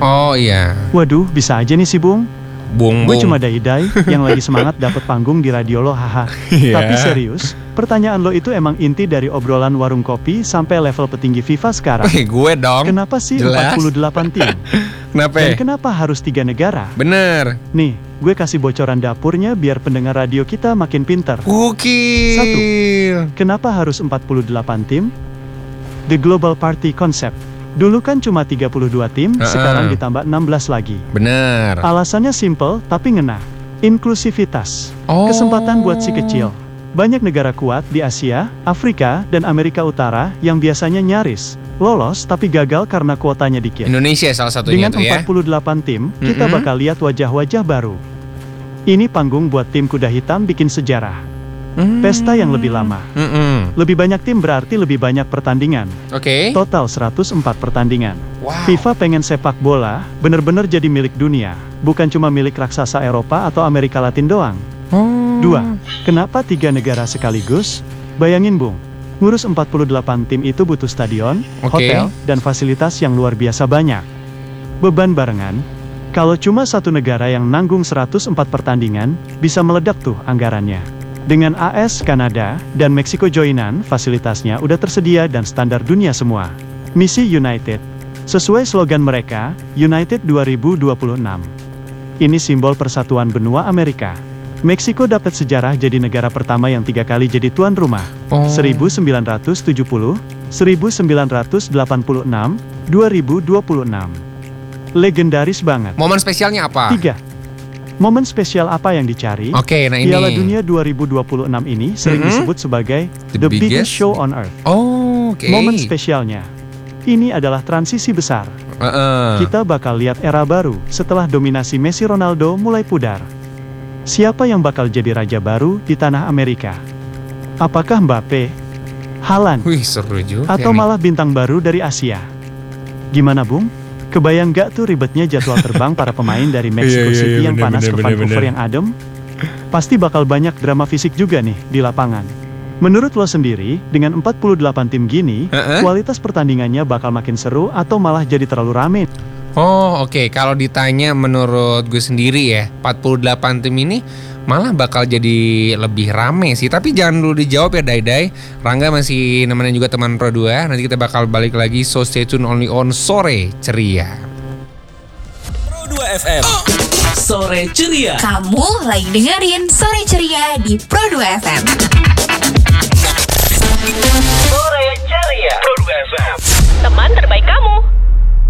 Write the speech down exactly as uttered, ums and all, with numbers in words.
Oh iya. Waduh, bisa aja nih si Bung. Bung, Gue bung. cuma dai-dai yang lagi semangat dapet panggung di radio lo, haha. Iya. Tapi serius, pertanyaan lo itu emang inti dari obrolan warung kopi sampai level petinggi FIFA sekarang. Wih, gue dong. Kenapa sih Jelas. empat puluh delapan tim? Kenapa? Dan kenapa harus tiga negara? Bener. Nih, gue kasih bocoran dapurnya biar pendengar radio kita makin pinter. Gokil. Satu. Kenapa harus empat puluh delapan tim? The Global Party Concept. Dulu kan cuma tiga puluh dua tim, Uh-uh. sekarang ditambah enam belas lagi. Bener. Alasannya simple tapi ngena. Inklusivitas. Oh. Kesempatan buat si kecil. Banyak negara kuat di Asia, Afrika, dan Amerika Utara yang biasanya nyaris lolos tapi gagal karena kuotanya dikit. Indonesia salah satunya Dengan tuh ya. empat puluh delapan tim, kita Mm-mm. bakal lihat wajah-wajah baru. Ini panggung buat tim kuda hitam bikin sejarah. Hmm. Pesta yang lebih lama. Mm-mm. Lebih banyak tim berarti lebih banyak pertandingan. Oke. Total seratus empat pertandingan. Wow. FIFA pengen sepak bola bener-bener jadi milik dunia, bukan cuma milik raksasa Eropa atau Amerika Latin doang. Oh. Dua, kenapa tiga negara sekaligus? Bayangin Bung, ngurus empat puluh delapan tim itu butuh stadion, Oke. hotel, dan fasilitas yang luar biasa banyak. Beban barengan, kalau cuma satu negara yang nanggung seratus empat pertandingan, bisa meledak tuh anggarannya. Dengan A S, Kanada, dan Meksiko joinan, fasilitasnya udah tersedia dan standar dunia semua. Misi United. Sesuai slogan mereka, United dua ribu dua puluh enam. Ini simbol persatuan benua Amerika. Meksiko dapat sejarah jadi negara pertama yang tiga kali jadi tuan rumah. Oh. seribu sembilan ratus tujuh puluh, seribu sembilan ratus delapan puluh enam, dua ribu dua puluh enam. Legendaris banget. Momen spesialnya apa? Tiga. Momen spesial apa yang dicari? Oke, nah ini. Piala Dunia dua ribu dua puluh enam ini sering Mm-hmm. disebut sebagai The the, biggest, biggest? show on earth. Oh, oke. Momen spesialnya. Ini adalah transisi besar. Uh-uh. Kita bakal lihat era baru setelah dominasi Messi Ronaldo mulai pudar. Siapa yang bakal jadi raja baru di tanah Amerika? Apakah Mbappe, Haaland, Wih, seru juga atau nih. malah bintang baru dari Asia? Gimana Bung? Kebayang gak tuh ribetnya jadwal terbang para pemain dari Mexico Iya, iya, City iya, yang bener, panas bener, ke bener, Vancouver bener. yang adem? Pasti bakal banyak drama fisik juga nih di lapangan. Menurut lo sendiri, dengan empat puluh delapan tim gini, Uh-uh. kualitas pertandingannya bakal makin seru atau malah jadi terlalu rame? Oh, oke. Kalau ditanya menurut gue sendiri ya, empat puluh delapan tim ini malah bakal jadi lebih rame sih. Tapi jangan dulu dijawab ya, Dai-Dai. Rangga masih nemenin juga teman Pro dua. Nanti kita bakal balik lagi, so stay tune only on Sore Ceria. Pro dua F M Sore Ceria. Kamu lagi dengerin Sore Ceria di Pro dua F M. Sore Ceria. Pro dua F M. Teman terbaik kamu.